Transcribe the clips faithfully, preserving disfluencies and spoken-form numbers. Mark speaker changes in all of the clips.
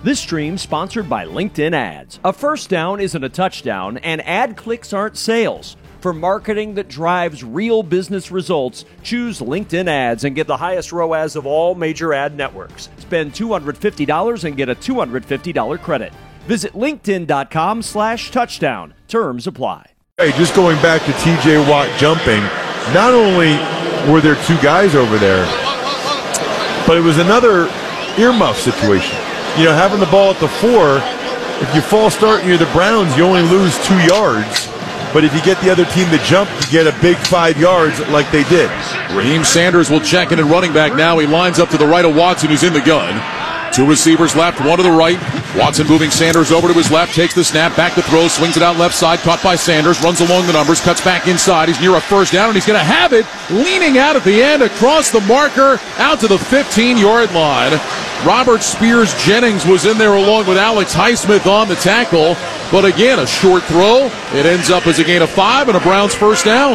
Speaker 1: This stream sponsored by LinkedIn Ads. A first down isn't a touchdown, and ad clicks aren't sales. For marketing that drives real business results, choose LinkedIn Ads and get the highest R O A S of all major ad networks. Spend two hundred fifty dollars and get a two hundred fifty dollars credit. Visit linkedin.com slash touchdown. Terms apply.
Speaker 2: Hey, just going back to T J Watt jumping, not only were there two guys over there, but it was another earmuff situation. You know, having the ball at the four, if you false start and you're the Browns, you only lose two yards. But if you get the other team to jump, you get a big five yards like they did.
Speaker 3: Raheem Sanders will check in at running back now. He lines up to the right of Watson, who's in the gun. Two receivers left, one to the right. Watson moving Sanders over to his left, takes the snap, back to throw, swings it out left side, caught by Sanders, runs along the numbers, cuts back inside. He's near a first down, and he's going to have it, leaning out at the end, across the marker, out to the fifteen-yard line. Robert Spears-Jennings was in there along with Alex Highsmith on the tackle. But again, a short throw. It ends up as a gain of five and a Browns first down.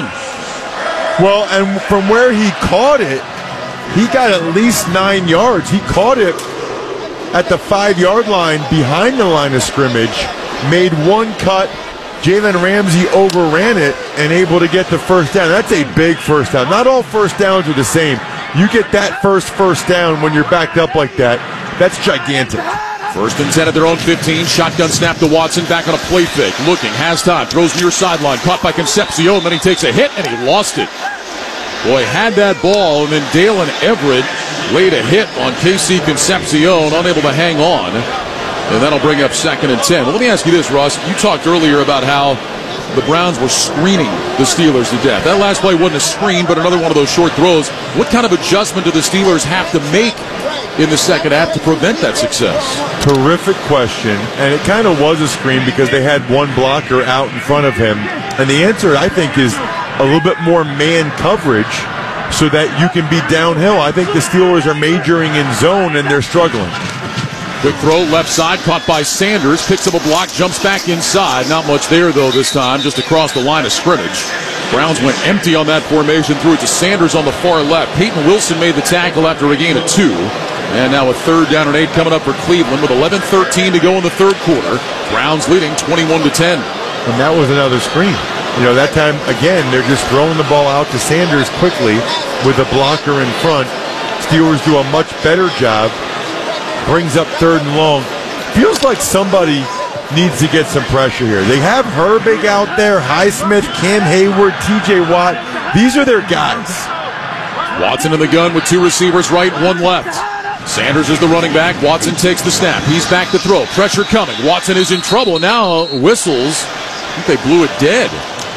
Speaker 2: Well, and from where he caught it, he got at least nine yards. He caught it at the five-yard line behind the line of scrimmage, made one cut. Jalen Ramsey overran it and able to get the first down. That's a big first down. Not all first downs are the same. You get that first first down when you're backed up like that. That's gigantic.
Speaker 3: First and ten at their own fifteen. Shotgun snap to Watson. Back on a play fake. Looking. Has time. Throws near sideline. Caught by Concepcion. Then he takes a hit and he lost it. Boy, had that ball, and then Dalen Everett laid a hit on K C Concepcion. Unable to hang on. And that'll bring up second and ten. Well, let me ask you this, Russ. You talked earlier about how the Browns were screening the Steelers to death. That last play wasn't a screen, but another one of those short throws. What kind of adjustment do the Steelers have to make in the second half to prevent that success?
Speaker 2: Terrific question, and it kind of was a screen because they had one blocker out in front of him. And the answer, I think, is a little bit more man coverage so that you can be downhill. I think the Steelers are majoring in zone, and they're struggling.
Speaker 3: Quick throw, left side, caught by Sanders. Picks up a block, jumps back inside. Not much there, though, this time, just across the line of scrimmage. Browns went empty on that formation, threw it to Sanders on the far left. Peyton Wilson made the tackle after a gain of two. And now a third down and eight coming up for Cleveland with eleven thirteen to go in the third quarter. Browns leading twenty-one to ten.
Speaker 2: And that was another screen. You know, that time, again, they're just throwing the ball out to Sanders quickly with a blocker in front. Steelers do a much better job. Brings up third and long. Feels like somebody needs to get some pressure here. They have Herbig out there, Highsmith, Cam Hayward, T J Watt. These are their guys.
Speaker 3: Watson in the gun with two receivers right, one left. Sanders is the running back. Watson takes the snap. He's back to throw. Pressure coming. Watson is in trouble. Now whistles. I think they blew it dead.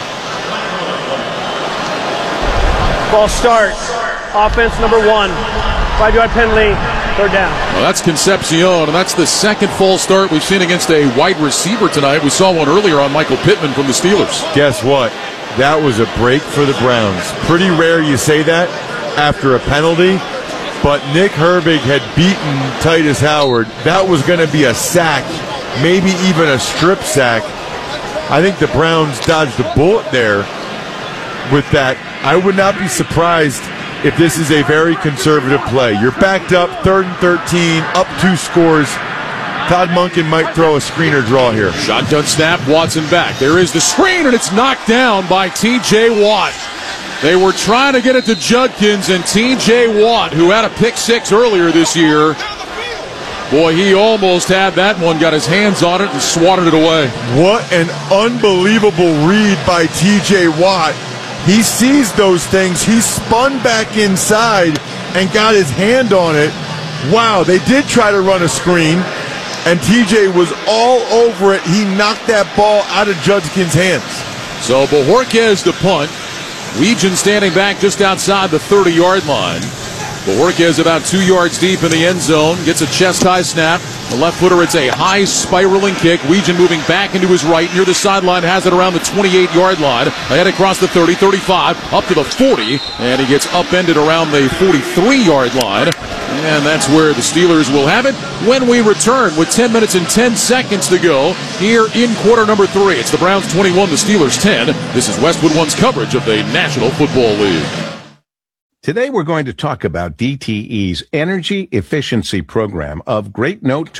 Speaker 4: Ball start. Offense number one. Five-yard penalty. Third down.
Speaker 3: Well, that's Concepcion, and that's the second false start we've seen against a wide receiver tonight. We saw one earlier on Michael Pittman from the Steelers.
Speaker 2: Guess what? That was a break for the Browns. Pretty rare you say that after a penalty, but Nick Herbig had beaten Titus Howard. That was going to be a sack, maybe even a strip sack. I think the Browns dodged a bullet there with that. I would not be surprised if this is a very conservative play. You're backed up, third and thirteen, up two scores. Todd Monken might throw a screen or draw here.
Speaker 3: Shotgun snap, Watson back. There is the screen, and it's knocked down by T J Watt. They were trying to get it to Judkins, and T J Watt, who had a pick six earlier this year, boy, he almost had that one, got his hands on it and swatted it away.
Speaker 2: What an unbelievable read by T J Watt. He sees those things. He spun back inside and got his hand on it. Wow, they did try to run a screen, and T J was all over it. He knocked that ball out of Judkins' hands.
Speaker 3: So Bojorquez the punt. Legion standing back just outside the thirty-yard line. Bojorquez about two yards deep in the end zone. Gets a chest-high snap. The left footer, it's a high spiraling kick. Weegan moving back into his right near the sideline, has it around the twenty-eight-yard line. Ahead across the thirty, thirty-five, up to the forty, and he gets upended around the forty-three-yard line. And that's where the Steelers will have it when we return with ten minutes and ten seconds to go here in quarter number three. It's the Browns twenty-one, the Steelers ten. This is Westwood One's coverage of the National Football League.
Speaker 5: Today we're going to talk about D T E's energy efficiency program of great note